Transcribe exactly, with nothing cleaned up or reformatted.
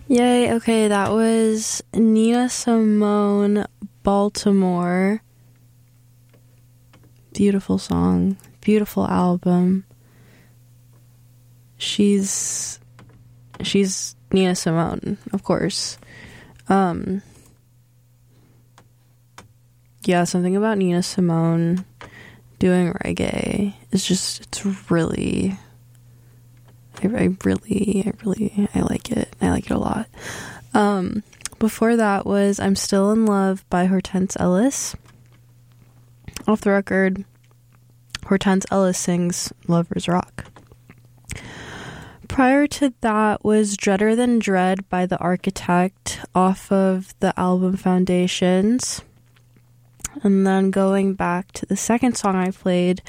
Yay, okay, that was Nina Simone, Baltimore. Beautiful song, beautiful album. She's she's Nina Simone, of course. Um yeah, something about Nina Simone doing reggae is just, it's really I, I really, I really, I like it. I like it a lot. Um, before that was I'm Still in Love by Hortense Ellis. Off the record, Hortense Ellis sings Lovers Rock. Prior to that was Dreader Than Dread by The Architect off of the album Foundations. And then going back to the second song I played